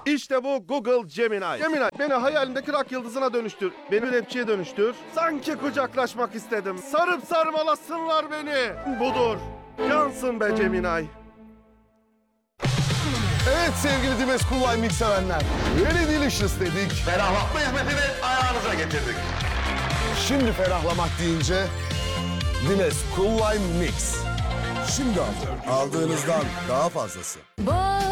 İşte bu Google Gemini. Gemini, beni hayalindeki rock yıldızına dönüştür. Beni rapçiye dönüştür. Sanki kucaklaşmak istedim. Sarıp sarmalasınlar beni. Budur. Yansın be Gemini. Evet sevgili Dimes Cool Lime Mix sevenler. Very delicious dedik. Ferahlatma hizmetini ayağınıza getirdik. Şimdi ferahlamak deyince Dimes Cool Lime Mix. Şimdi aldığınızdan daha fazlası. Boş